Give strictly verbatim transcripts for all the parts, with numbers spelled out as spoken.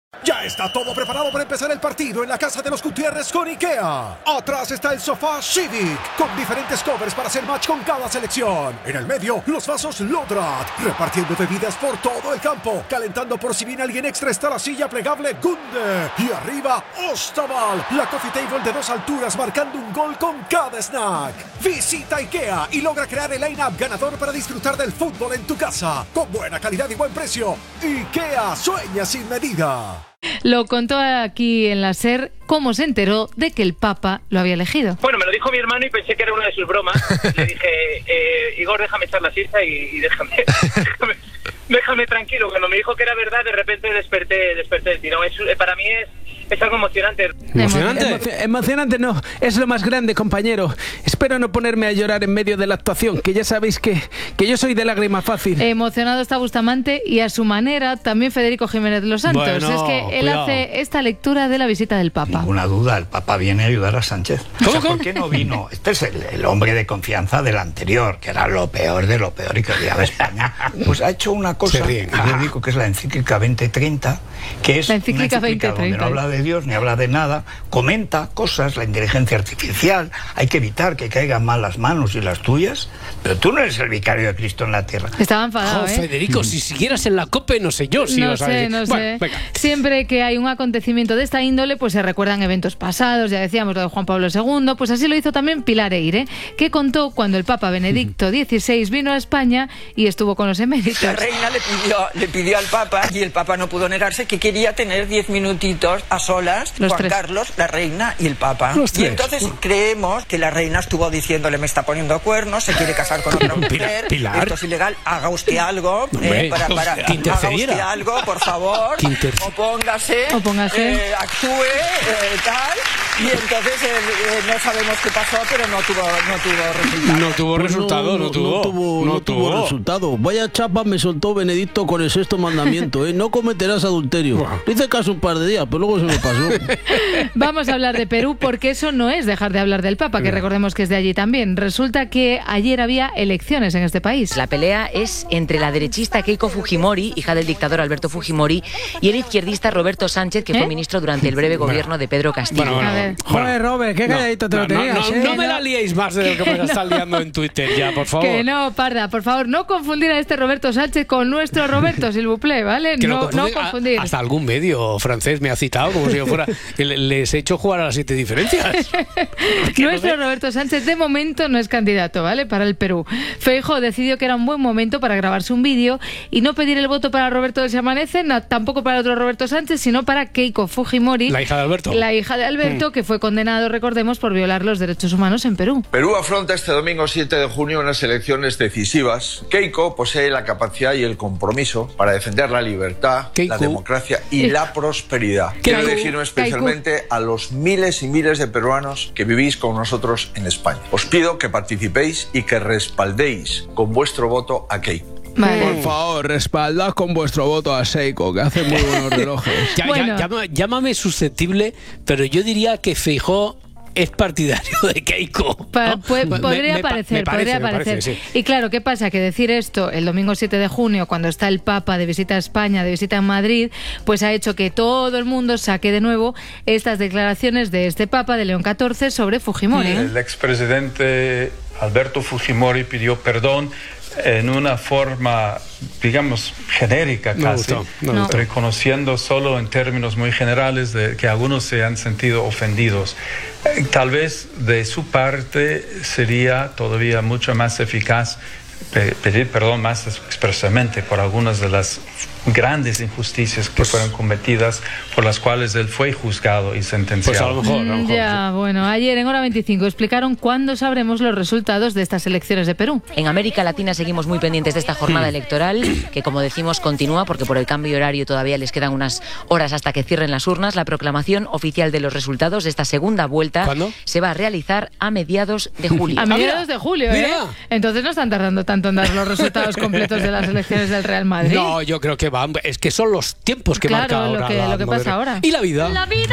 Ya está todo preparado para empezar el partido en la casa de los Gutiérrez con IKEA. Atrás está el sofá Civic, con diferentes covers para hacer match con cada selección. En el medio, los vasos Lodrat, repartiendo bebidas por todo el campo. Calentando por si viene alguien extra está la silla plegable Gunde. Y arriba, Ostaval, la coffee table de dos alturas marcando un gol con cada snack. Visita IKEA y logra crear el line-up ganador para disfrutar del fútbol en tu casa. Con buena calidad y buen precio. IKEA sueña sin medida. Lo contó aquí en la SER cómo se enteró de que el Papa lo había elegido. Bueno, me lo dijo mi hermano y pensé que era una de sus bromas. Le dije, eh, Igor, déjame echar la siesta y, y déjame, déjame, déjame tranquilo. Cuando me dijo que era verdad, de repente desperté, desperté del tirón. Es, para mí es... Es algo emocionante. ¿Emocionante? Emo emocionante no, es lo más grande, compañero. Espero no ponerme a llorar en medio de la actuación, que ya sabéis que, que yo soy de lágrima fácil. Emocionado está Bustamante y a su manera también Federico Jiménez de los Santos. Bueno, es que él cuidado. hace esta lectura de la visita del Papa. Ninguna duda, el Papa viene a ayudar a Sánchez. ¿Cómo, o sea, cómo? ¿por qué no vino? Este es el, el hombre de confianza del anterior, que era lo peor de lo peor y que odiaba España. Pues ha hecho una cosa, yo digo que es la encíclica veinte treinta, que es la encíclica, una encíclica donde no habla de Dios ni habla de nada. Nada, comenta cosas, la inteligencia artificial, hay que evitar que caigan mal las manos y las tuyas, pero tú no eres el vicario de Cristo en la tierra. Estaba enfadado, oh, ¿eh? Federico, si siguieras en la COPE, no sé yo si no vas a sé, decir. no Bueno, sé. Venga. Siempre que hay un acontecimiento de esta índole, pues se recuerdan eventos pasados, ya decíamos lo de Juan Pablo segundo, pues así lo hizo también Pilar Eire, que contó cuando el Papa Benedicto dieciséis vino a España y estuvo con los eméritos. La reina le pidió, le pidió al Papa, y el Papa no pudo negarse, que quería tener diez minutitos a solas, los Juan tres. Carlos, la reina y el Papa. Los y tres. entonces creemos que la reina estuvo diciéndole, me está poniendo cuernos, se quiere casar con otra mujer, Pilar. esto es ilegal, haga usted algo, Hombre, eh, para, para, que haga intercediera. usted algo, por favor, Que interce- opóngase, Opóngase. eh, actúe, eh, tal, y entonces eh, eh, no sabemos qué pasó, pero no tuvo, no tuvo resultado. No tuvo resultado, no, tuvo. No tuvo, no tuvo resultado. Vaya chapa me soltó Benedicto con el sexto mandamiento, ¿eh? No cometerás adulterio. Wow. Le hice caso un par de días, pero luego se me pasó. Vamos a hablar de Perú porque eso no es dejar de hablar del Papa, que recordemos que es de allí también. Resulta que ayer había elecciones en este país. La pelea es entre la derechista Keiko Fujimori, hija del dictador Alberto Fujimori, y el izquierdista Roberto Sánchez, que ¿Eh? fue ministro durante el breve gobierno de Pedro Castillo. Bueno, bueno, A ver. bueno. Joder, Robert, qué calladito te no, lo tenías, no, no, ¿eh? no me la liéis más de lo que me la estás liando en Twitter ya, por favor. Que no, Parda, por favor, no confundir a este Roberto Sánchez con nuestro Roberto, s'il vous plaît, ¿vale? Que No, lo no confunden. confundir. Hasta algún medio francés me ha citado como si yo fuera. que le- Les he hecho jugar a las siete diferencias. Nuestro Roberto Sánchez de momento no es candidato, ¿vale? Para el Perú. Feijóo decidió que era un buen momento para grabarse un vídeo y no pedir el voto para Roberto del Se Amanece, no, tampoco para otro Roberto Sánchez, sino para Keiko Fujimori, La hija de Alberto. la hija de Alberto, Mm. que fue condenado, recordemos, por violar los derechos humanos en Perú. Perú afronta este domingo siete de junio unas elecciones decisivas. Keiko posee la capacidad y el compromiso para defender la libertad, Keiko. la democracia y Eh. la prosperidad. Quiero Keiko. dirigirme especialmente a los miles y miles de peruanos que vivís con nosotros en España. Os pido que participéis y que respaldéis con vuestro voto a Keiko. Vale. Mm. Por favor, respaldad con vuestro voto a Seiko, que hace muy buenos relojes. Ya- ya- Bueno. llama- llámame susceptible, pero yo diría que Feijóo es partidario de Keiko. Pa- ¿no? pu- Me- podría me pa- parecer, me parece, podría me parecer. parece, sí. Y claro, ¿qué pasa? Que decir esto el domingo siete de junio, cuando está el Papa de visita a España, de visita en Madrid, pues ha hecho que todo el mundo saque de nuevo estas declaraciones de este Papa, de León catorce, sobre Fujimori. El expresidente Alberto Fujimori pidió perdón en una forma, digamos, genérica Me casi, gustó, me No. gustó. reconociendo solo en términos muy generales de que algunos se han sentido ofendidos. Eh, Tal vez de su parte sería todavía mucho más eficaz pe- pedir perdón más expresamente por algunas de las grandes injusticias que fueron cometidas, por las cuales él fue juzgado y sentenciado. Pues a lo mejor, a lo Mm, mejor. Ya, bueno, ayer en Hora veinticinco explicaron cuándo sabremos los resultados de estas elecciones de Perú. En América Latina seguimos muy pendientes de esta jornada electoral, que como decimos continúa porque por el cambio horario todavía les quedan unas horas hasta que cierren las urnas. La proclamación oficial de los resultados de esta segunda vuelta ¿Cuándo? se va a realizar a mediados de julio. A mediados de julio, ¿eh? mira. Entonces no están tardando tanto en dar los resultados completos de las elecciones del Real Madrid. No, yo creo que va. Es que son los tiempos que Claro, marca ahora. lo que- la lo que pasa moderna- ahora. Y la vida.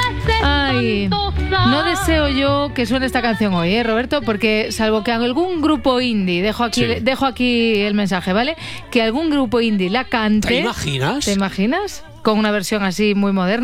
Ay, no deseo yo que suene esta canción hoy, ¿eh, Roberto? Porque salvo que algún grupo indie, dejo aquí, Sí. dejo aquí el mensaje, ¿vale? Que algún grupo indie la cante. ¿Te imaginas? ¿Te imaginas? Con una versión así muy moderna.